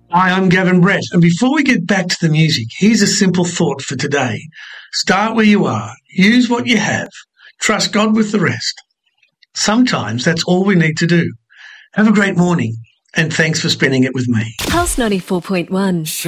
Hi, I'm Gavin Brett, and before we get back to the music, here's a simple thought for today. Start where you are, use what you have, trust God with the rest. Sometimes that's all we need to do. Have a great morning, and thanks for spending it with me. Pulse 94.1.